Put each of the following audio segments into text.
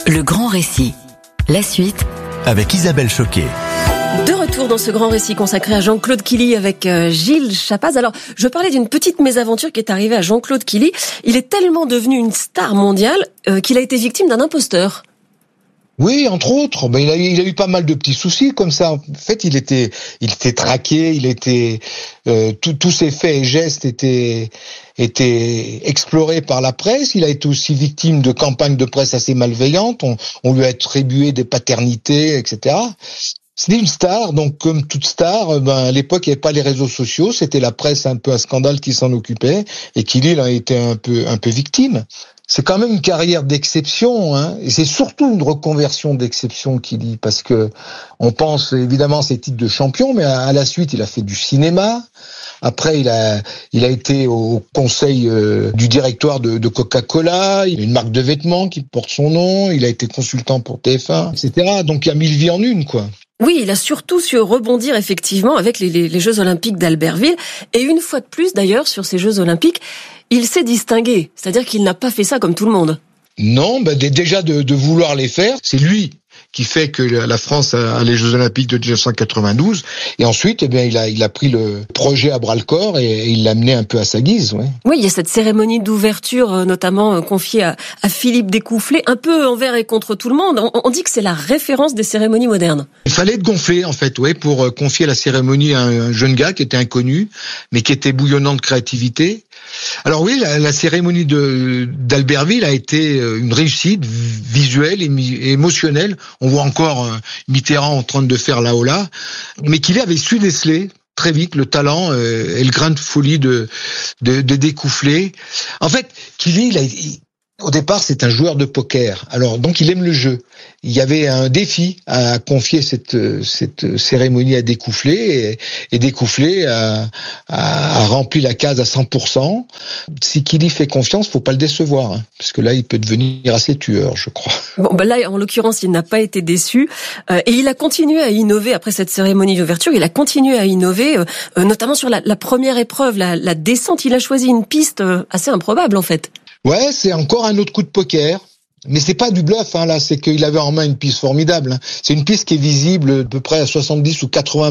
Le grand récit. La suite avec Isabelle Choquet. De retour dans ce grand récit consacré à Jean-Claude Killy avec Gilles Chapaz. Alors, je parlais d'une petite mésaventure qui est arrivée à Jean-Claude Killy. Il est tellement devenu une star mondiale qu'il a été victime d'un imposteur. Oui, entre autres. Ben, il a eu pas mal de petits soucis comme ça. En fait, il était traqué. Tous ses faits et gestes étaient explorés par la presse. Il a été aussi victime de campagnes de presse assez malveillantes. On lui a attribué des paternités, etc. C'était une star, donc comme toute star, à l'époque il n'y avait pas les réseaux sociaux, c'était la presse un peu à scandale qui s'en occupait, et Killy en a été un peu victime. C'est quand même une carrière d'exception, hein, et c'est surtout une reconversion d'exception Killy, parce que on pense évidemment à ses titres de champion, mais à la suite il a fait du cinéma. Après, il a été au conseil du directoire de Coca-Cola. Il a une marque de vêtements qui porte son nom. Il a été consultant pour TF1, etc. Donc, il a 1000 vies en une, quoi. Oui, il a surtout su rebondir effectivement avec les Jeux Olympiques d'Albertville. Et une fois de plus, d'ailleurs, sur ces Jeux Olympiques, il s'est distingué. C'est-à-dire qu'il n'a pas fait ça comme tout le monde. Non, déjà de vouloir les faire, c'est lui qui fait que la France a les Jeux Olympiques de 1992. Et ensuite, il a pris le projet à bras-le-corps et il l'a mené un peu à sa guise. Ouais. Oui, il y a cette cérémonie d'ouverture, notamment confiée à Philippe Découfflé, un peu envers et contre tout le monde. On dit que c'est la référence des cérémonies modernes. Il fallait être gonflé, en fait, pour confier la cérémonie à un jeune gars qui était inconnu, mais qui était bouillonnant de créativité. Alors oui, la cérémonie d'Albertville a été une réussite visuelle et émotionnelle. On voit encore Mitterrand en train de faire la hola, mais qu'il avait su déceler très vite le talent et le grain de folie de Découfflé. En fait, Killy, au départ, c'est un joueur de poker. Alors, donc, il aime le jeu. Il y avait un défi à confier cette cérémonie à Découfflé, et Découfflé a rempli la case à 100%. Si Killy fait confiance, faut pas le décevoir, hein, parce que là, il peut devenir assez tueur, je crois. Bon, là, en l'occurrence, il n'a pas été déçu, et il a continué à innover après cette cérémonie d'ouverture. Il a continué à innover, notamment sur la première épreuve, la descente. Il a choisi une piste assez improbable, en fait. Ouais, c'est encore un autre coup de poker. Mais c'est pas du bluff, hein, là, c'est qu'il avait en main une piste formidable. Hein. C'est une piste qui est visible à peu près à 70 ou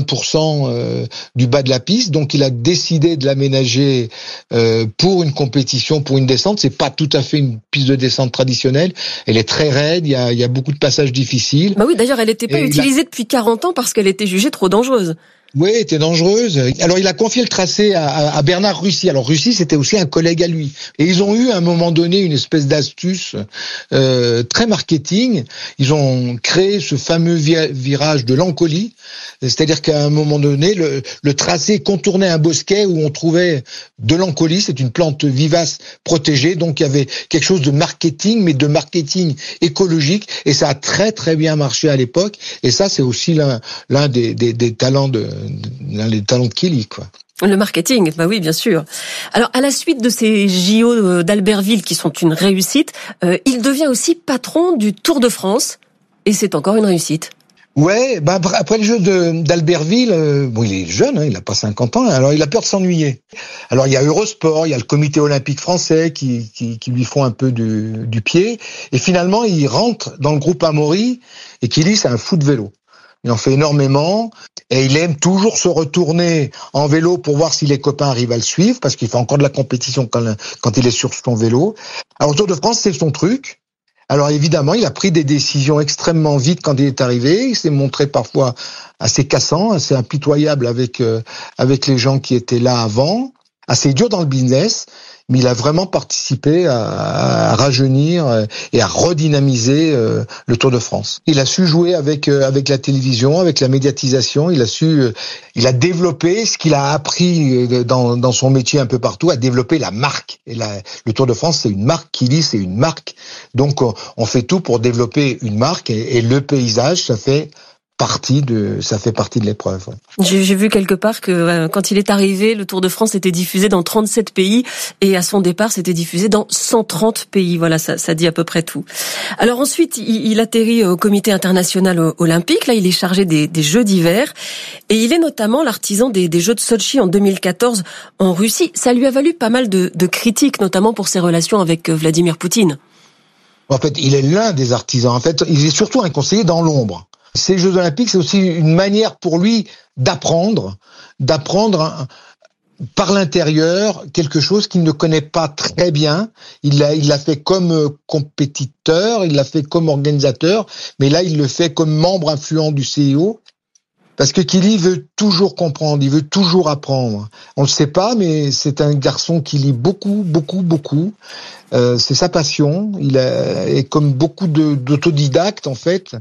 80% du bas de la piste, donc il a décidé de l'aménager pour une compétition, pour une descente. C'est pas tout à fait une piste de descente traditionnelle. Elle est très raide, il y a beaucoup de passages difficiles. Bah oui, d'ailleurs, elle n'était pas utilisée depuis 40 ans parce qu'elle était jugée trop dangereuse. Oui, elle était dangereuse. Alors, il a confié le tracé à Bernard Russy. Alors, Russy, c'était aussi un collègue à lui. Et ils ont eu, à un moment donné, une espèce d'astuce très marketing. Ils ont créé ce fameux virage de l'Ancolie. C'est-à-dire qu'à un moment donné, le tracé contournait un bosquet où on trouvait de l'Ancolie. C'est une plante vivace protégée. Donc, il y avait quelque chose de marketing, mais de marketing écologique. Et ça a très, très bien marché à l'époque. Et ça, c'est aussi l'un des talents les talents de Killy, quoi. Le marketing, bah oui, bien sûr. Alors, à la suite de ces JO d'Albertville qui sont une réussite, il devient aussi patron du Tour de France, et c'est encore une réussite. Ouais, après le jeu d'Albertville, il est jeune, hein, il a pas 50 ans, alors il a peur de s'ennuyer. Alors il y a Eurosport, il y a le Comité olympique français qui lui font un peu du pied, et finalement il rentre dans le groupe Amaury, et Killy, c'est un fou de vélo. Il en fait énormément et il aime toujours se retourner en vélo pour voir si les copains arrivent à le suivre, parce qu'il fait encore de la compétition quand il est sur son vélo. Alors, le Tour de France, c'est son truc. Alors, évidemment, il a pris des décisions extrêmement vite quand il est arrivé. Il s'est montré parfois assez cassant, assez impitoyable avec les gens qui étaient là avant, assez dur dans le business. Mais il a vraiment participé à rajeunir et à redynamiser le Tour de France. Il a su jouer avec la télévision, avec la médiatisation. Il a développé ce qu'il a appris dans son métier un peu partout, à développer la marque. Et le Tour de France, c'est une marque. Killy, c'est une marque. Donc, on fait tout pour développer une marque, et le paysage, ça fait partie de l'épreuve. Ouais. J'ai vu quelque part que quand il est arrivé, le Tour de France était diffusé dans 37 pays, et à son départ, c'était diffusé dans 130 pays. Voilà, ça dit à peu près tout. Alors ensuite, il atterrit au Comité international olympique. Là, il est chargé des Jeux d'hiver, et il est notamment l'artisan des Jeux de Sotchi en 2014 en Russie. Ça lui a valu pas mal de critiques, notamment pour ses relations avec Vladimir Poutine. En fait, il est l'un des artisans. En fait, il est surtout un conseiller dans l'ombre. Ces Jeux Olympiques, c'est aussi une manière pour lui d'apprendre par l'intérieur quelque chose qu'il ne connaît pas très bien. Il l'a fait comme compétiteur, il l'a fait comme organisateur, mais là, il le fait comme membre influent du CIO. Parce que Kili veut toujours comprendre, il veut toujours apprendre. On le sait pas, mais c'est un garçon qui lit beaucoup. C'est sa passion. Et comme beaucoup d'autodidactes, en fait,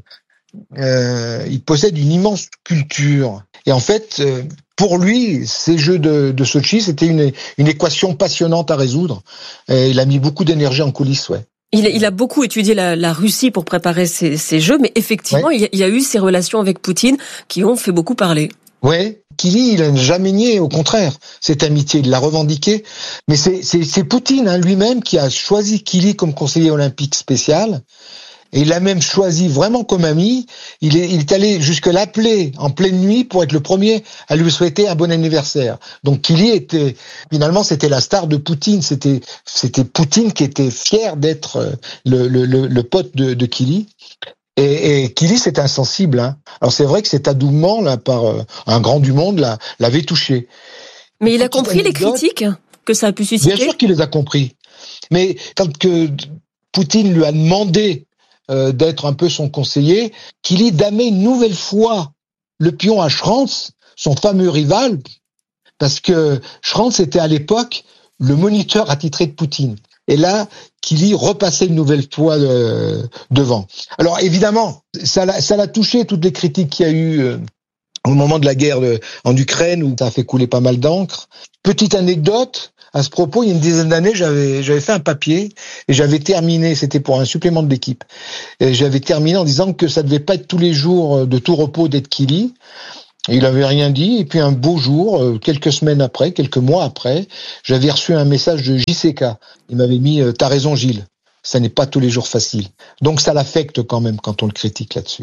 il possède une immense culture. Et en fait, pour lui, ces Jeux de Sotchi, c'était une équation passionnante à résoudre. Et il a mis beaucoup d'énergie en coulisses, ouais. Il a beaucoup étudié la Russie pour préparer ces Jeux, mais effectivement, il y a eu ces relations avec Poutine qui ont fait beaucoup parler. Ouais, Kili, il n'a jamais nié, au contraire, cette amitié, il l'a revendiquée. Mais c'est Poutine lui-même qui a choisi Kili comme conseiller olympique spécial. Et il l'a même choisi vraiment comme ami. Il est allé jusque l'appeler en pleine nuit pour être le premier à lui souhaiter un bon anniversaire. Donc Kili finalement, c'était la star de Poutine. C'était Poutine qui était fier d'être le pote de Kili. Et Kili, c'est insensible, hein. Alors c'est vrai que cet adoubement, là, par un grand du monde, l'avait touché. Mais il a compris les critiques que ça a pu susciter. Bien sûr qu'il les a compris. Mais quand que Poutine lui a demandé d'être un peu son conseiller, Kili damait une nouvelle fois le pion à Schranz, son fameux rival, parce que Schranz était à l'époque le moniteur attitré de Poutine. Et là, Kili repassait une nouvelle fois devant. Alors évidemment, ça l'a touché, toutes les critiques qu'il y a eu au moment de la guerre en Ukraine, où ça a fait couler pas mal d'encre. Petite anecdote, à ce propos, il y a une dizaine d'années, j'avais fait un papier et j'avais terminé, c'était pour un supplément de l'équipe, et j'avais terminé en disant que ça devait pas être tous les jours de tout repos d'être Kili. Il avait rien dit, et puis un beau jour, quelques mois après, j'avais reçu un message de JCK. Il m'avait mis « T'as raison Gilles, ça n'est pas tous les jours facile ». Donc ça l'affecte quand même quand on le critique là-dessus.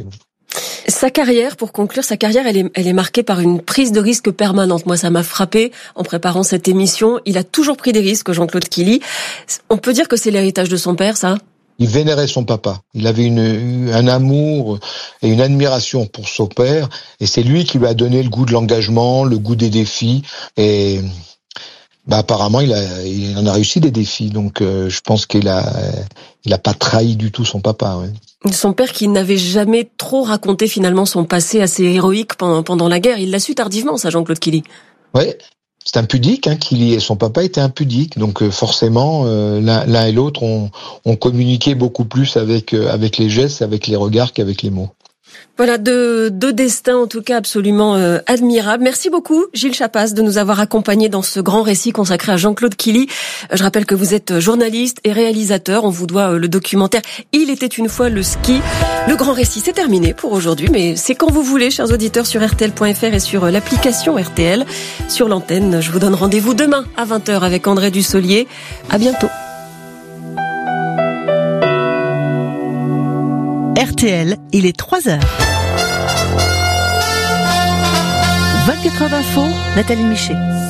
Sa carrière, pour conclure, elle est marquée par une prise de risque permanente. Moi, ça m'a frappé en préparant cette émission. Il a toujours pris des risques, Jean-Claude Kili. On peut dire que c'est l'héritage de son père, ça ? Il vénérait son papa. Il avait un amour et une admiration pour son père. Et c'est lui qui lui a donné le goût de l'engagement, le goût des défis. Et apparemment, il en a réussi des défis. Donc, je pense qu'il a pas trahi du tout son papa. Ouais. Son père qui n'avait jamais trop raconté finalement son passé assez héroïque pendant la guerre. Il l'a su tardivement, ça, Jean-Claude Kili. Ouais. C'est impudique, Kili et son papa étaient impudiques, donc forcément l'un et l'autre ont communiqué beaucoup plus avec les gestes, avec les regards qu'avec les mots. Voilà, deux destins en tout cas absolument admirables. Merci beaucoup Gilles Chapas de nous avoir accompagnés dans ce grand récit consacré à Jean-Claude Kili. Je rappelle que vous êtes journaliste et réalisateur. On vous doit le documentaire « Il était une fois le ski ». Le grand récit, c'est terminé pour aujourd'hui, mais c'est quand vous voulez, chers auditeurs, sur RTL.fr et sur l'application RTL. Sur l'antenne, je vous donne rendez-vous demain à 20h avec André Dussolier. À bientôt. RTL, il est 3h. 24h d'info, Nathalie Michet.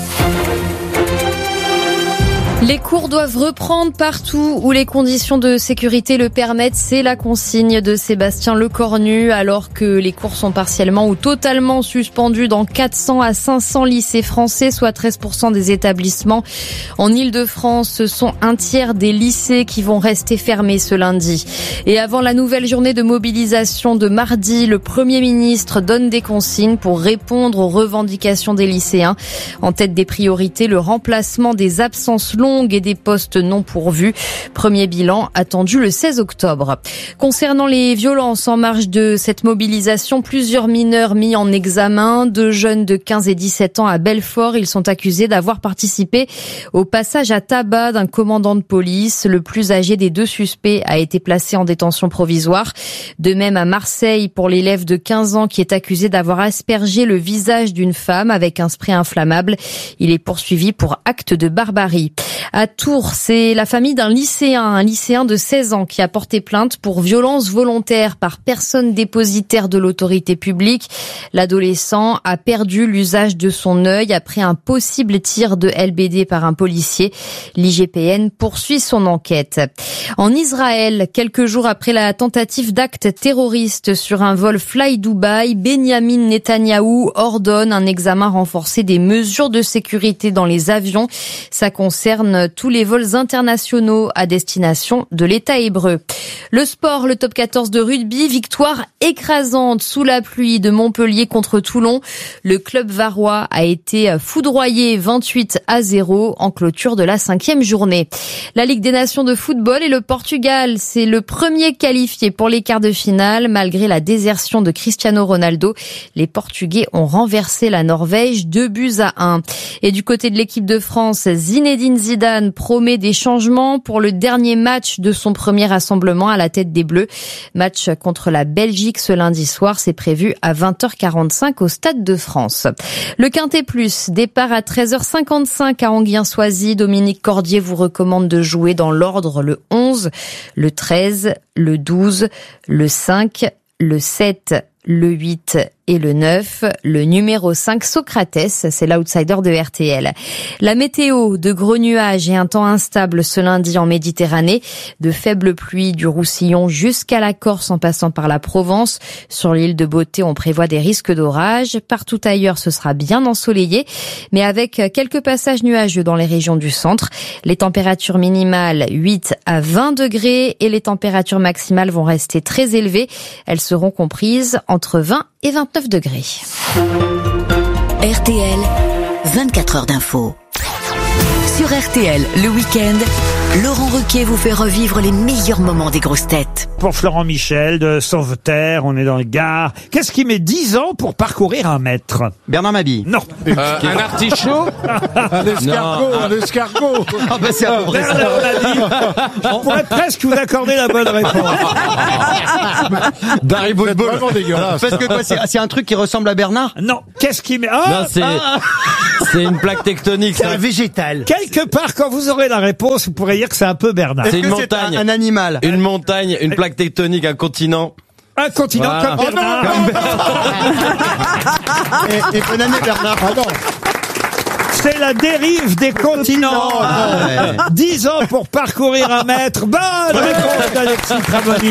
Les cours doivent reprendre partout où les conditions de sécurité le permettent. C'est la consigne de Sébastien Lecornu, alors que les cours sont partiellement ou totalement suspendus dans 400 à 500 lycées français, soit 13% des établissements. En Île-de-France, ce sont un tiers des lycées qui vont rester fermés ce lundi. Et avant la nouvelle journée de mobilisation de mardi, le Premier ministre donne des consignes pour répondre aux revendications des lycéens. En tête des priorités, le remplacement des absences longues et des postes non pourvus. Premier bilan attendu le 16 octobre. Concernant les violences en marge de cette mobilisation, plusieurs mineurs mis en examen, 2 jeunes de 15 et 17 ans à Belfort. Ils sont accusés d'avoir participé au passage à tabac d'un commandant de police. Le plus âgé des 2 suspects a été placé en détention provisoire. De même à Marseille pour l'élève de 15 ans qui est accusé d'avoir aspergé le visage d'une femme avec un spray inflammable. Il est poursuivi pour acte de barbarie. À Tours, c'est la famille d'un lycéen, un lycéen de 16 ans qui a porté plainte pour violence volontaire par personne dépositaire de l'autorité publique. L'adolescent a perdu l'usage de son œil après un possible tir de LBD par un policier. L'IGPN poursuit son enquête. En Israël, quelques jours après la tentative d'acte terroriste sur un vol Fly Dubai, Benjamin Netanyahou ordonne un examen renforcé des mesures de sécurité dans les avions. Ça concerne tous les vols internationaux à destination de l'État hébreu. Le sport, le top 14 de rugby, victoire écrasante sous la pluie de Montpellier contre Toulon. Le club varois a été foudroyé 28-0 en clôture de la 5e journée. La Ligue des Nations de football et le Portugal, c'est le premier qualifié pour les quarts de finale malgré la désertion de Cristiano Ronaldo. Les Portugais ont renversé la Norvège 2-1. Et du côté de l'équipe de France, Zinedine Zidane promet des changements pour le dernier match de son premier rassemblement à la tête des Bleus. Match contre la Belgique ce lundi soir, c'est prévu à 20h45 au Stade de France. Le Quintet Plus, départ à 13h55 à Anguien-Soisy. Dominique Cordier vous recommande de jouer dans l'ordre le 11, le 13, le 12, le 5, le 7, le 8 et le 9. Le numéro 5, Socrates, c'est l'outsider de RTL. La météo, de gros nuages et un temps instable ce lundi en Méditerranée. De faibles pluies du Roussillon jusqu'à la Corse en passant par la Provence. Sur l'île de Beauté, on prévoit des risques d'orage. Partout ailleurs, ce sera bien ensoleillé, mais avec quelques passages nuageux dans les régions du centre. Les températures minimales 8 à 20 degrés et les températures maximales vont rester très élevées. Elles seront comprises entre 20 et 29 degrés. RTL, 24 heures d'info. Sur RTL, le week-end, Laurent Ruquier vous fait revivre les meilleurs moments des grosses têtes. Pour Florent Michel de Sauveterre, on est dans le Gard. Qu'est-ce qui met 10 ans pour parcourir 1 mètre? Bernard Mabille. Non. Un artichaut. Un escargot. Ah bah c'est à peu près ça. Bernard Mabille. On pourrait presque vous accorder la bonne réponse. Dari Boudboul. Vraiment dégueulasse. Parce que quoi, c'est un truc qui ressemble à Bernard? Non. Qu'est-ce qui met... Non, c'est une plaque tectonique. C'est un végétal. Quelque part, quand vous aurez la réponse, vous pourrez dire que c'est un peu Bernard. C'est une C'est montagne. un animal. Une montagne, une plaque tectonique, un continent. Un continent Voilà. comme Bernard. Et bonne année Bernard. Ah non. C'est la dérive des continents. Ah ouais. 10 ans pour parcourir 1 mètre. Bonne réponse d'Alexis Tramoni.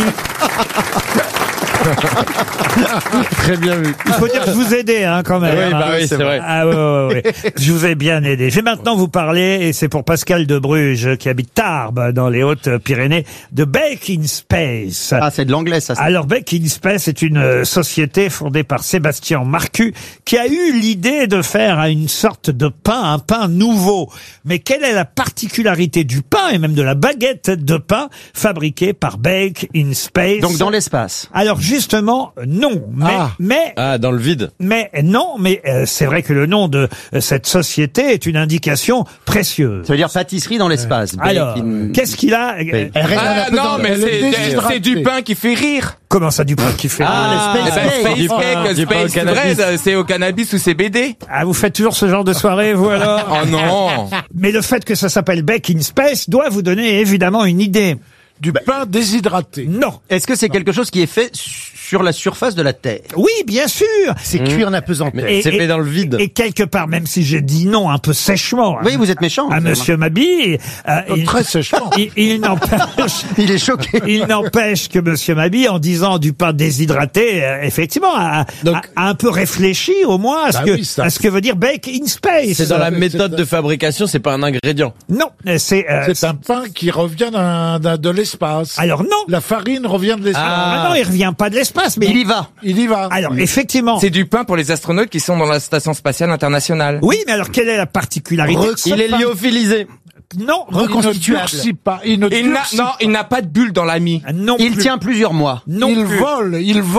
Très bien vu. Il faut dire que je vous aidais, quand même. Oui, bah oui, c'est vrai. Ah ouais. Je vous ai bien aidé. Je vais maintenant vous parler, et c'est pour Pascal de Bruges, qui habite Tarbes, dans les Hautes-Pyrénées, de Bake in Space. Ah, c'est de l'anglais ça. Alors, Bake in Space est une société fondée par Sébastien Marcu, qui a eu l'idée de faire une sorte de pain, un pain nouveau. Mais quelle est la particularité du pain, et même de la baguette de pain, fabriquée par Bake in Space? Donc dans l'espace. Alors, justement, non. Ah, dans le vide. Mais c'est vrai que le nom de cette société est une indication précieuse. Ça veut dire pâtisserie dans l'espace. Alors, qu'est-ce qu'il a? Ah non, mais c'est du pain qui fait rire. Comment ça, du pain qui fait? le space cake. Space cake, du pain au space cannabis. bread, c'est au cannabis ou c'est BD. Ah, vous faites toujours ce genre de soirée, vous, alors? Oh non. Mais le fait que ça s'appelle Bake in Space doit vous donner évidemment une idée. Du pain déshydraté. Non. Est-ce que c'est quelque chose qui est fait sur la surface de la Terre? Oui, bien sûr. C'est cuit en apesanteur. Mais c'est fait dans le vide. Et quelque part, même si j'ai dit non un peu sèchement. Oui, vous êtes méchant. À Monsieur Mabille, Très sèchement. il n'empêche. Il est choqué. Il n'empêche que Monsieur Mabille, en disant du pain déshydraté, effectivement, a un peu réfléchi au moins à ce que veut dire Bake in Space. C'est dans la méthode de fabrication, c'est pas un ingrédient. Non, c'est un pain qui revient de l'espace. Alors non. La farine revient de l'espace. Ah non, il revient pas de l'espace, mais Il y va. Il y va. Alors effectivement. C'est du pain pour les astronautes qui sont dans la station spatiale internationale. Oui, mais alors quelle est la particularité? Il est lyophilisé. Non, Reconstituable. Il ne durcit pas. Il n'a pas de bulle dans la mie. non Il plus. tient plusieurs mois. Non Il plus. vole.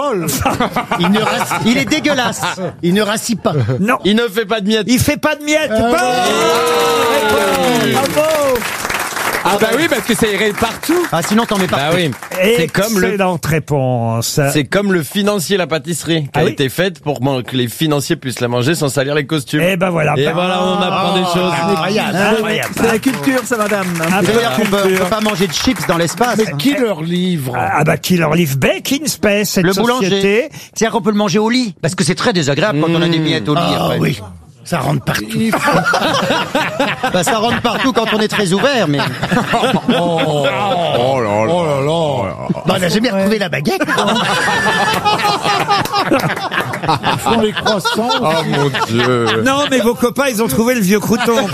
Il est dégueulasse. Il ne rassit pas. Non. Il ne fait pas de miettes. Il fait pas de miettes. Bonne réponse. Bravo. Ah bah oui, parce que ça irait partout. Ah, sinon t'en mets partout. Bah oui. C'est comme le, Excellente réponse. c'est comme le financier, la pâtisserie, qui Ah a oui. été faite pour que les financiers puissent la manger sans salir les costumes. Et ben voilà. Et voilà, on apprend des choses. Incroyable. C'est la culture, ça, madame. Un peu D'ailleurs, de on peut culture. pas manger de chips dans l'espace. Mais qui leur livre? Ah bah qui leur livre Baking Space, cette Le société. boulanger. C'est-à-dire qu'on peut le manger au lit. Parce que c'est très désagréable quand on a des miettes au lit après. Oui. Ça rentre partout. Bah, ça rentre partout quand on est très ouvert, mais. Oh là là. Bah, on n'a jamais retrouvé la baguette. Ils font les croissants. Oh mon Dieu. Non, mais vos copains, ils ont trouvé le vieux crouton.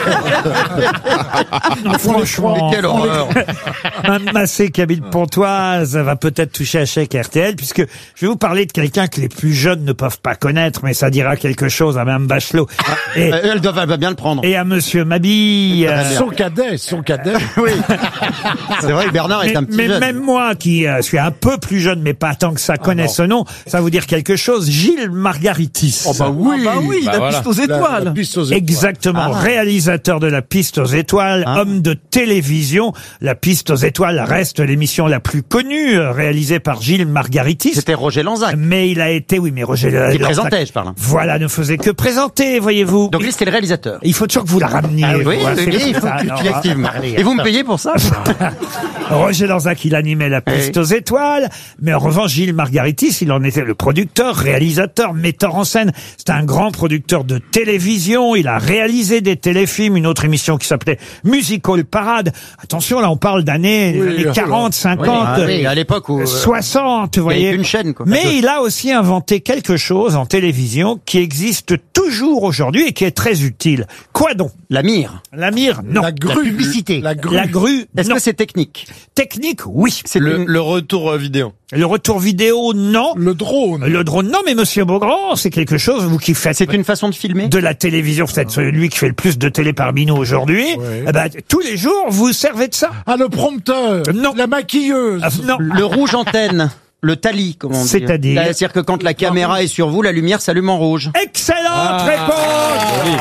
Franchement. Quelle horreur. Mme Massé, qui habite Pontoise, va peut-être toucher un chèque RTL, puisque je vais vous parler de quelqu'un que les plus jeunes ne peuvent pas connaître, mais ça dira quelque chose à Mme Bachelot. Et, Elle va bien le prendre. et à Monsieur Mabille. Son cadet. Oui. C'est vrai que Bernard est un petit Mais jeune. même moi, qui suis un peu plus jeune, mais pas tant que ça, connais ce nom, ça va vous dire quelque chose. Gilles Margaritis. Oh bah oui. Bah voilà. piste aux La piste aux étoiles. Exactement, réalisateur de La Piste aux Étoiles, homme de télévision. La Piste aux Étoiles reste l'émission la plus connue, réalisée par Gilles Margaritis. C'était Roger Lanzac. Mais il a été, oui, mais Roger Qui Lanzac, présentait, je parle. voilà, ne faisait que présenter, voyez-vous. Donc lui, c'était le réalisateur. Il faut toujours que vous la rameniez. Ah oui, vous, hein, c'est il faut ça, que alors, tu l'actives. Et vous me payez pour ça? Roger Lanzac, il animait La Piste aux Étoiles, mais en revanche, Gilles Margaritis, il en était le producteur, réalisateur, metteur en scène. C'est un grand producteur de télévision. Il a réalisé des téléfilms, une autre émission qui s'appelait Musical Parade. Attention, là, on parle d'années années 40, 50, Oui, à l'époque où 60, vous il n'y voyez. avait qu'une chaîne, quoi. Mais il a aussi inventé quelque chose en télévision qui existe toujours aujourd'hui et qui est très utile. Quoi donc? La mire. La mire? Non. La grue. Publicité. La grue. La grue? Est-ce Non. que c'est technique? Technique? Oui. C'est Le retour vidéo. Le retour vidéo? Non. Le drone. Le drone? Non, mais Monsieur Beaugrand, c'est quelque chose, vous qui faites C'est une façon de filmer? de la télévision, vous êtes celui qui fait le plus de télé parmi nous aujourd'hui. Ouais. Eh ben, tous les jours, vous servez de ça? Ah, le prompteur. Non. La maquilleuse. Ah, non. Le rouge antenne. Le tali, comment on dit. C'est-à-dire C'est-à-dire que quand la caméra est sur vous, la lumière s'allume en rouge. Excellente réponse!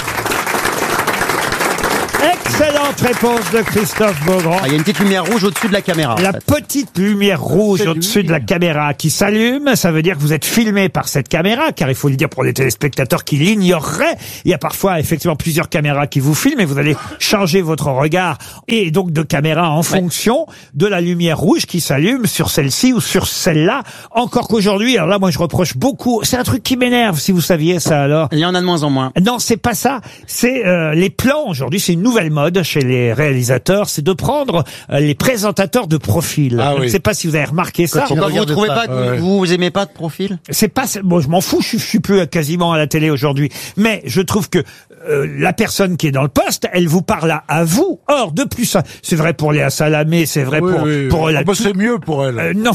Excellente réponse de Christophe Beaugrand. Il y a une petite lumière rouge au-dessus de la caméra. en La fait. petite lumière rouge C'est au-dessus lui. de la caméra qui s'allume, ça veut dire que vous êtes filmé par cette caméra, car il faut le dire pour les téléspectateurs qui l'ignoreraient, il y a parfois effectivement plusieurs caméras qui vous filment et vous allez changer votre regard et donc de caméra en fonction de la lumière rouge qui s'allume sur celle-ci ou sur celle-là. Encore qu'aujourd'hui, alors là moi je reproche beaucoup, c'est un truc qui m'énerve si vous saviez ça alors. Il y en a de moins en moins. Non, c'est pas ça. C'est les plans aujourd'hui. C'est une nouvelle mode chez les réalisateurs. C'est de prendre les présentateurs de profil. Ah Je ne oui. sais pas si vous avez remarqué ça. Pourquoi vous ne trouvez pas que vous aimez pas de profil? C'est pas. Bon, je m'en fous. Je suis plus quasiment à la télé aujourd'hui. Mais je trouve que la personne qui est dans le poste, elle vous parle à vous. Or, de plus, c'est vrai pour Léa Salamé, c'est vrai pour la. Ah bah, c'est mieux pour elle. Non.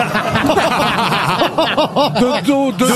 De dos, de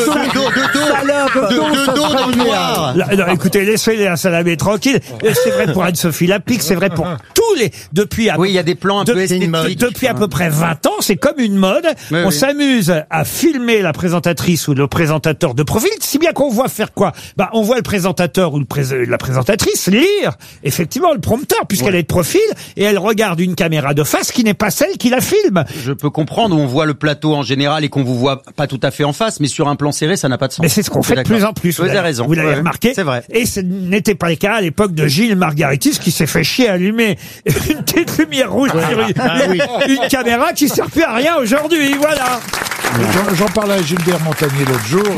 dos dans le noir. Là, non, écoutez, laissez Léa Salamé tranquille. Et c'est vrai pour Anne-Sophie Lapic, c'est vrai pour tous les... Oui, il y a des plans un peu esthétiques. Depuis à peu près 20 ans, c'est comme une mode. Oui, On oui. s'amuse à filmer la présentatrice ou le présentateur de profil, si bien qu'on voit faire quoi? Bah, on voit le présentateur ou la présentatrice lire, effectivement, le prompteur, puisqu'elle est de profil, et elle regarde une caméra de face qui n'est pas celle qui la filme. Je peux comprendre où on voit le plateau en général et qu'on vous voit pas tout à fait en face, mais sur un plan serré, ça n'a pas de sens. Mais c'est ce qu'on fait de plus en plus. Vous avez raison. Vous l'avez Ouais, remarqué. C'est vrai. Et ce n'était pas le cas à l'époque de Gilles Margaritis qui s'est fait chier à allumer une petite lumière rouge sur une caméra qui sert plus à rien aujourd'hui. Voilà. J'en parlais à Gilbert Montagnier l'autre jour.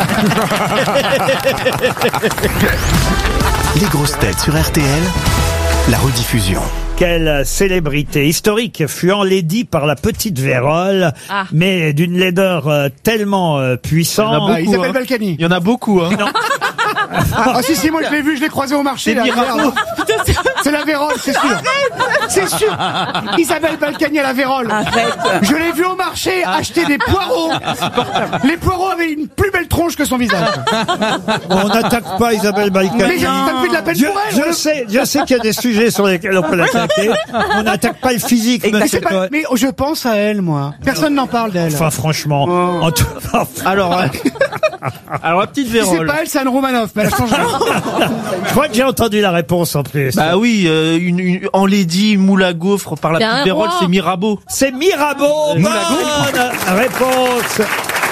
Les grosses têtes sur RTL, la rediffusion. Quelle célébrité historique fut enlaidie par la petite vérole, mais d'une laideur tellement puissante. Isabelle Balkany. Il y en a beaucoup, hein. Ah si, moi je l'ai vu, je l'ai croisé au marché. là, hier. C'est la vérole, c'est sûr. C'est sûr. Isabelle Balkany à la vérole. Je l'ai vu au marché acheter des poireaux. Les poireaux avaient une plus belle tronche que son visage. On n'attaque pas Isabelle Balkany. Mais ça me fait de la peine pour elle. Je sais qu'il y a des sujets sur lesquels on peut l'attaquer. On n'attaque pas le physique, Mais, monsieur. mais je pense à elle, moi. Personne n'en parle d'elle. Enfin, franchement. En tout... Alors, Alors la petite Si c'est vérole. pas elle, c'est Anne Romanoff, mais elle a changé. Je crois que j'ai entendu la réponse en plus. Bah oui, en lady, moule à gaufre par la C'est un petite vérole, roi. c'est Mirabeau. C'est Mirabeau. Moule à Bonne réponse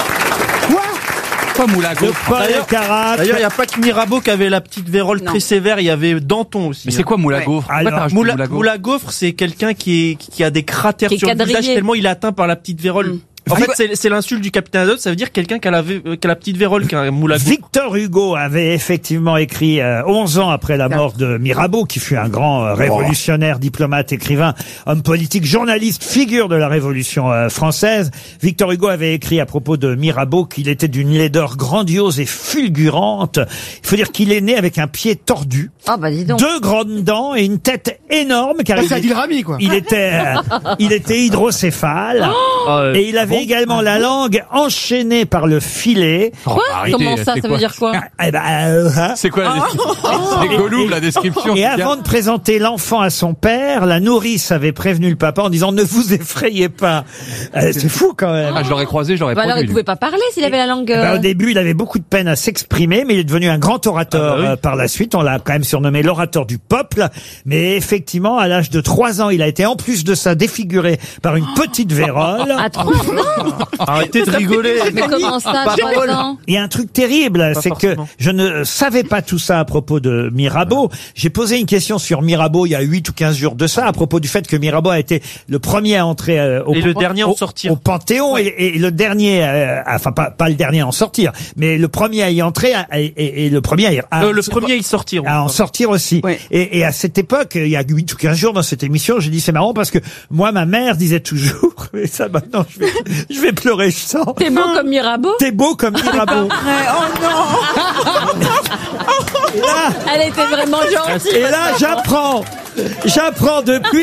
Pas moule à de gaufre. Paul Elkarat. D'ailleurs, il n'y a pas que Mirabeau qui avait la petite vérole très sévère, il y avait Danton aussi. Mais c'est quoi moule à gaufre? Pourquoi t'as Alors, rajouté Moule moule à gaufre? moule à gaufre, c'est quelqu'un qui a des cratères Qui est sur le visage quadrillé. tellement il est atteint par la petite vérole. En fait, c'est l'insulte du capitaine Haddock, ça veut dire quelqu'un qui a la petite vérole, qui a un moule à gaufre. Victor Hugo avait effectivement écrit 11 ans après la mort de Mirabeau, qui fut un grand révolutionnaire, diplomate, écrivain, homme politique, journaliste, figure de la Révolution française. Victor Hugo avait écrit à propos de Mirabeau qu'il était d'une laideur grandiose et fulgurante. Il faut dire qu'il est né avec un pied tordu, Ah bah dis donc. 2 grandes dents et une tête énorme, car C'est Adil Rami, quoi. il était hydrocéphale et il avait également la langue enchaînée par le filet. Quoi? Comment ça veut dire quoi? Eh ben, C'est quoi la description? C'est Gollum, la description. Et avant de présenter l'enfant à son père, la nourrice avait prévenu le papa en disant ne vous effrayez pas. C'est fou quand même. Ah, je l'aurais croisé, j'aurais Bah alors produit. il pouvait pas parler s'il avait la langue. Au début, il avait beaucoup de peine à s'exprimer, mais il est devenu un grand orateur par la suite. On l'a quand même surnommé l'orateur du peuple. Mais effectivement, à l'âge de 3 ans, il a été en plus de ça défiguré par une petite vérole. À 3 ans? Arrêtez de rigoler. Mais comment ça, Pas 3 drôle. ans? Il y a un truc terrible, c'est que forcément. je ne savais pas tout ça à propos de Mirabeau. J'ai posé une question sur Mirabeau il y a 8 ou 15 jours de ça, à propos du fait que Mirabeau a été le premier à entrer Et le dernier à en sortir. au Panthéon et le dernier, enfin pas le dernier à en sortir, mais le premier à y entrer et le premier Le premier à y sortir. à en sortir aussi. Et à cette époque, il y a 8 ou 15 jours dans cette émission, j'ai dit c'est marrant parce que moi, ma mère disait toujours, mais ça maintenant je vais pleurer, je sens. T'es beau comme Mirabeau? T'es beau comme Mirabeau. Oh non! Et là, Elle était vraiment gentille. et là, j'apprends depuis.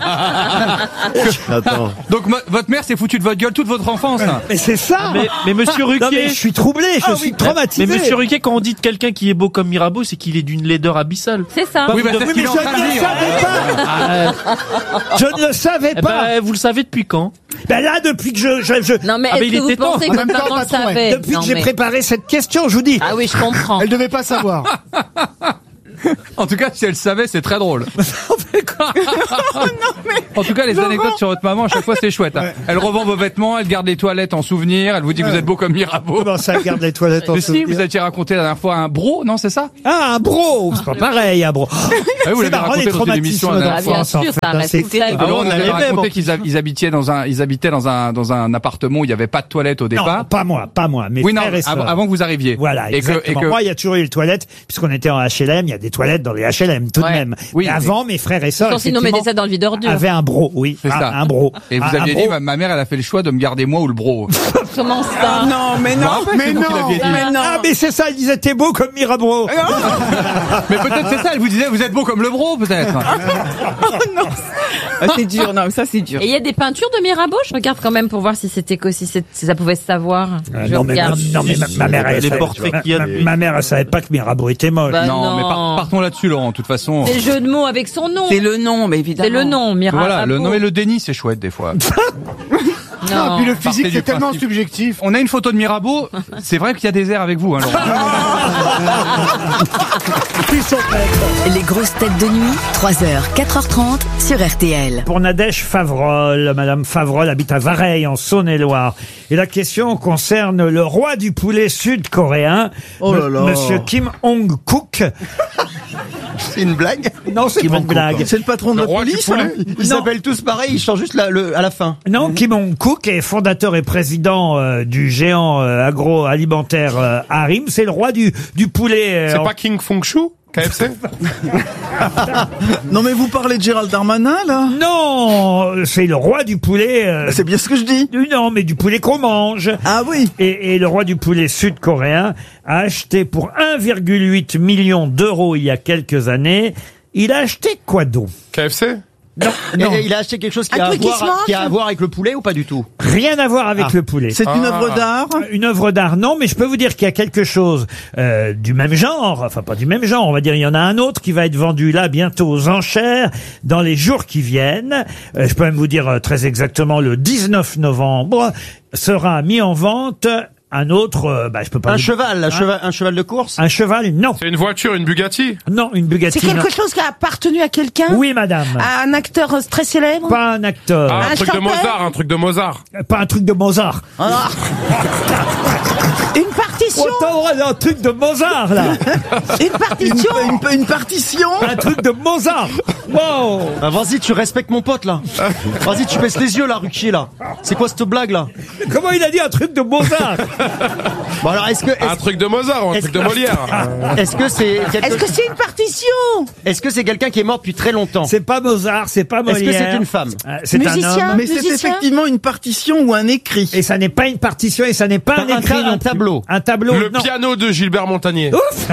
Attends. Donc, votre mère s'est foutue de votre gueule toute votre enfance, là. Mais c'est ça. Mais monsieur Ruquier. Non mais je suis troublé, je suis traumatisé. Mais monsieur Ruquier, quand on dit de quelqu'un qui est beau comme Mirabeau, c'est qu'il est d'une laideur abyssale. C'est ça. Pas Oui, vous bah, de- c'est ce mais qu'il est en je train ne de le dire. savais pas. Je ne le savais Eh pas. ben, vous le savez depuis quand? Ben là, depuis que je Non mais Ah, mais est-ce il que vous était temps. pensez En que même votre temps, parent le patron, savait? depuis Non, que j'ai mais- préparé cette question, je vous dis. Ah oui, je comprends. Elle devait pas savoir. En tout cas, si elle savait, c'est très drôle. En tout cas, les anecdotes sur votre maman, à chaque fois, c'est chouette. Hein. Elle revend vos vêtements, elle garde les toilettes en souvenir, elle vous dit que vous êtes beau comme Mirabeau. Comment ça, garde les toilettes en Mais si, souvenir vous aviez raconté la dernière fois un bro, non, c'est ça? Ah, un bro. C'est pas pareil, un bro. Ah oui, vous C'est l'avez marrant, les raconté dans une émission traumatismes la dernière Ah, fois. bien d'enfance, en sûr, fait, ça hein, reste c'est terrible. Et alors, on on avait avait raconté même, qu'ils habitaient dans un appartement où il n'y avait pas de toilette au départ. Non, pas moi, mes Oui, non, frères et sœurs. avant que vous arriviez. Voilà, exactement. Moi, il y a toujours eu les toilettes, puisqu'on était en HLM, il y a des toilettes dans les HLM, tout de Ouais. même. Oui, Mais avant, mes frères et sœurs, Sinon, on mettait ça dans le vide ordure. avaient un bro, oui. C'est ça. Un bro. Et vous Un aviez bro. dit, ma mère, elle a fait le choix de me garder moi ou le bro. Comment ça? Non, mais non. Mais non. Mais non. Ah, mais c'est ça, elle disait, t'es beau comme Mirabeau. Mais peut-être c'est ça, elle vous disait, vous êtes beau comme le bro, peut-être. Ah, c'est dur, non, ça c'est dur. Et il y a des peintures de Mirabeau? Je regarde quand même pour voir si c'était si ça pouvait se savoir. Je non, mais regarde. ma mère, elle Les savait- portraits qu'il y a. ma mère, elle savait pas que Mirabeau était moche. Bah non, mais non. partons là-dessus, Laurent, de toute façon. C'est le jeu de mots avec son nom. C'est le nom, mais évidemment. C'est le nom, Mirabeau. Voilà, le nom et le déni, c'est chouette, des fois. Non. Puis le Partez physique, du c'est tellement principe. subjectif. On a une photo de Mirabeau, c'est vrai qu'il y a des airs avec vous, hein, Laurent. Puis son père. Les grosses têtes de nuit, 3h, 4h30 sur RTL. Pour Nadège Favrol, Madame Favrol habite à Vareille, en Saône-et-Loire. Et la question concerne le roi du poulet sud-coréen, Monsieur Kim Hong-kook. C'est une blague? Non, c'est pas une blague. C'est le patron de Le la roi du police, poulet hein. Ils Non. s'appellent tous pareil, ils changent juste à la fin. Non, Kim Hong-kook est fondateur et président du géant agroalimentaire Harim. C'est le roi du poulet. C'est pas King Fong Chou, KFC? Non mais vous parlez de Gérald Darmanin, là? Non, c'est le roi du poulet. C'est bien ce que je dis. Non, mais du poulet qu'on mange. Ah oui. Et le roi du poulet sud-coréen a acheté pour 1,8 million d'euros il y a quelques années. Il a acheté quoi donc? KFC? Non, Et il a acheté quelque chose qui Un a, truc qui se mange à voir avec le poulet ou pas du tout? rien à voir avec le poulet. C'est une œuvre d'art? Une œuvre d'art, non, mais je peux vous dire qu'il y a quelque chose du même genre, enfin pas du même genre, on va dire il y en a un autre qui va être vendu là bientôt aux enchères dans les jours qui viennent. Je peux même vous dire très exactement le 19 novembre sera mis en vente Un autre, je peux pas. Un cheval de course. Un cheval, non. C'est une voiture, une Bugatti? Non, une Bugatti. C'est quelque non. chose qui a appartenu à quelqu'un? Oui, madame. À un acteur très célèbre? Pas un acteur. Ah, un truc chanteur? de Mozart, un truc de Mozart. Pas un truc de Mozart. Ah. Une partition? Autant un truc de Mozart, là. Une partition? Une partition? Un truc de Mozart. Wow. Ah, vas-y, tu respectes mon pote, là. Vas-y, tu baisses les yeux, là, Ruquier, là. C'est quoi cette blague, là? Comment il a dit un truc de Mozart? Bon, alors, un truc de Mozart ou un truc de Molière? Est-ce que c'est une partition? Est-ce que c'est quelqu'un qui est mort depuis très longtemps? C'est pas Mozart, c'est pas Molière. Est-ce que c'est une femme? C'est un homme. Mais c'est effectivement une partition ou un écrit. Et ça n'est pas une partition et ça n'est pas un écrit. Un tableau. Un tableau. Le non. piano de Gilbert Montagnier. Ouf.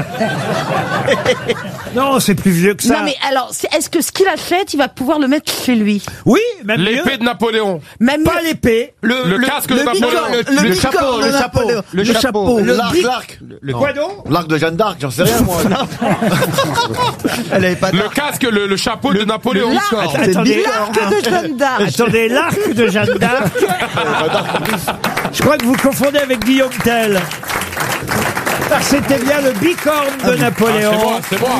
Non, c'est plus vieux que ça. Non, mais alors, est-ce que ce qu'il achète, il va pouvoir le mettre chez lui? Oui, même L'épée mieux. de Napoléon. Même Pas l'épée. Le casque de Napoléon. Le chapeau, le chapeau. L'arc. Quoi donc? L'arc de Jeanne d'Arc, j'en sais rien, moi. Elle avait pas Le casque, le chapeau de Napoléon. Attendez, l'arc de Jeanne d'Arc. attendez, l'arc de Jeanne d'Arc. Je crois que vous confondez avec Guillaume Tell. C'était bien le bicorne de Napoléon. C'est moi.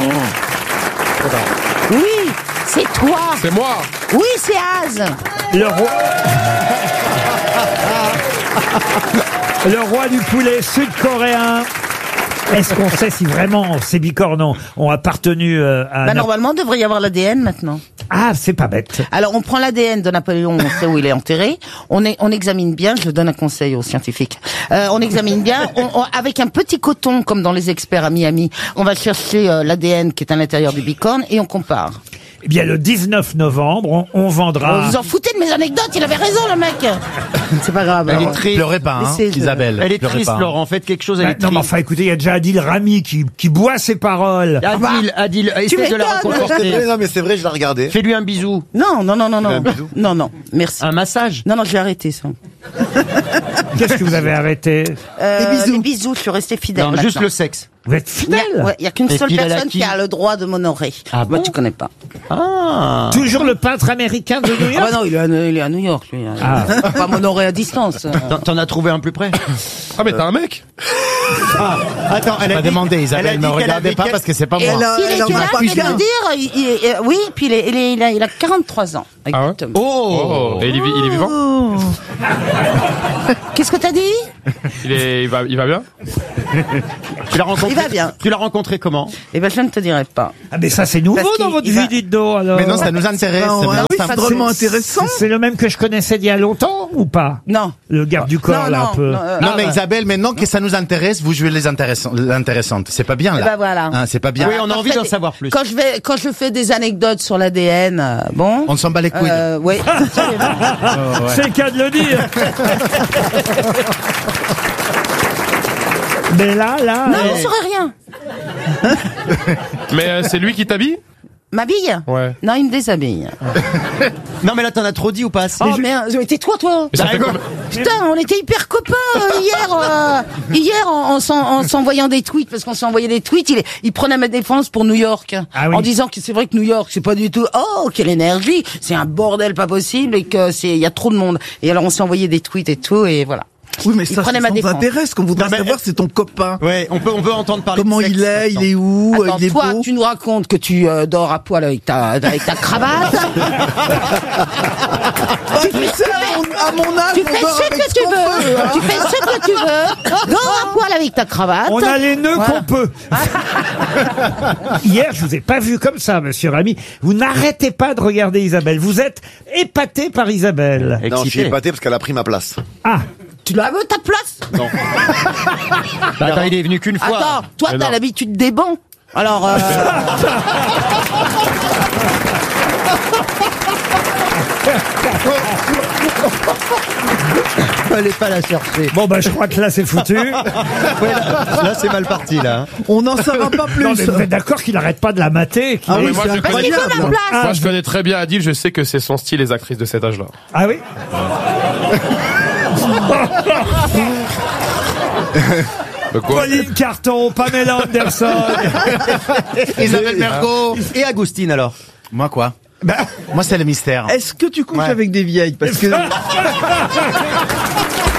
Oui, c'est toi. C'est moi. Oui, c'est Az. Le roi. Le roi du poulet sud-coréen. Est-ce qu'on sait si vraiment ces bicornes ont appartenu à... Normalement, il devrait y avoir l'ADN maintenant. Ah, c'est pas bête. Alors, on prend l'ADN de Napoléon, on sait où il est enterré. On examine bien, je donne un conseil aux scientifiques. On examine bien, avec un petit coton, comme dans les experts à Miami, on va chercher l'ADN qui est à l'intérieur du bicorne et on compare. Eh bien, le 19 novembre, on vendra... Vous en foutez de mes anecdotes, il avait raison, le mec. C'est pas grave. Elle est triste. Pleurez pas, hein, Isabelle. Elle est Pleurez triste, pas. Laurent. Faites quelque chose, elle est Non, triste. mais enfin, écoutez, il y a déjà Adil Rami qui boit ses paroles. Adil, essaie de la rencontrer. Non, mais c'est vrai, je l'ai regardé. Fais-lui un bisou. Non. Un bisou. Non, merci. Un massage. Non, j'ai arrêté ça. Qu'est-ce que vous avez arrêté? Les bisous, je suis resté fidèle. Non, maintenant. juste le sexe. Vous êtes fidèle? Il y a qu'une Et seule puis, elle a personne qui qui a le droit de m'honorer. Ah Moi, bon tu connais pas. Ah. Toujours le peintre américain de New York? Ah non, il est à New York, lui. Ah. Il peut pas m'honorer à distance. T'en as trouvé un plus près? Ah, mais t'as un mec? Attends, elle a demandé, Isabelle, elle a ne dit qu'elle regardez avait pas quel- parce que c'est pas Et moi. s'il est là, je vais le dire, oui, puis il a 43 ans. Ah ouais? Exactement. Oh. Et il est vivant? Qu'est-ce que t'as dit? Il va bien? Tu l'as rencontré? Il va bien. Tu l'as rencontré comment? Eh ben, je ne te dirai pas. Ah, mais ça, c'est nouveau Parce dans qu'il- votre il vie, va- dites donc, alors. Mais non, ça nous intéresse. C'est drôlement intéressant. C'est le même que je connaissais d'il y a longtemps, ou pas? Non. Le garde du corps, là, un peu. Non, mais Isabelle, maintenant que ça nous intéresse, vous jouez l'intéressante. C'est pas bien, là. Eh ben, voilà. Hein, c'est pas bien. Oui, on a envie d'en savoir plus. Quand je fais des anecdotes sur l'ADN, bon. On s'en bat les couilles. Oui. C'est le cas de le dire. Mais là... Non, on ne saurait rien. Mais c'est lui qui t'habille? M'habille? Ouais. Non, il me déshabille. Non, mais là, t'en as trop dit ou pas assez? Oh merde, tais-toi, toi. Mais ça fait combien- Putain, on était hyper copains hier en s'envoyant des tweets, parce qu'on s'est envoyé des tweets, il prenait ma défense pour New York, Ah oui. en disant que c'est vrai que New York, c'est pas du tout, oh, quelle énergie, c'est un bordel pas possible, et que il y a trop de monde. Et alors on s'est envoyé des tweets et tout, et voilà. Oui, mais Il ça, prenait c'est ma sans défense. intérêt. Ce qu'on voudrait savoir, c'est ton copain. Ouais, on peut entendre parler. Comment de sexe il est, maintenant. il est où, Attends, il est toi, beau. tu nous racontes que tu dors à poil avec ta cravate. Tu sais, à mon âge, Tu on fais dort ce avec que tu qu'on veux. peut, hein. Tu fais ce que tu veux. Dors à poil avec ta cravate. On a les nœuds Voilà. qu'on peut. Hier, je vous ai pas vu comme ça, monsieur Rami. Vous n'arrêtez pas de regarder Isabelle. Vous êtes épaté par Isabelle. Non, je suis épaté parce qu'elle a pris ma place. Ah. Tu la veux, ta place? Non. Bah, attends, il est venu qu'une fois. Attends, toi, Mais t'as non. l'habitude des bancs. Alors, Fallait pas la chercher. Bon, bah, je crois que là, c'est foutu. Ouais, là, c'est mal parti, là. On n'en saura pas plus. Non, mais vous êtes d'accord qu'il n'arrête pas de la mater? Ah mais oui, moi, c'est je connais- incroyable. parce qu'il veut la place. Moi, je connais très bien Adil, je sais que c'est son style, les actrices de cet âge-là. Ah oui? Quoi? Pauline Carton, Pamela Anderson. Isabelle Mergo. Et Agustine, alors? Moi, quoi? Moi, c'est le mystère. Est-ce que tu couches Ouais. avec des vieilles? Parce que